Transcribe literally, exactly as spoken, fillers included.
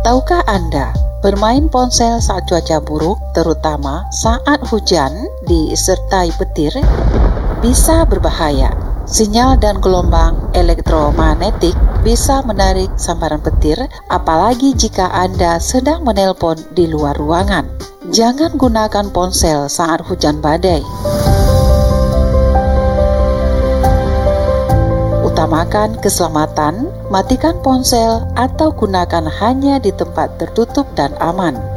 Tahukah Anda, bermain ponsel saat cuaca buruk, terutama saat hujan disertai petir, bisa berbahaya. Sinyal dan gelombang elektromagnetik bisa menarik sambaran petir, apalagi jika Anda sedang menelpon di luar ruangan. Jangan gunakan ponsel saat hujan badai. Utamakan keselamatan, matikan ponsel atau gunakan hanya di tempat tertutup dan aman.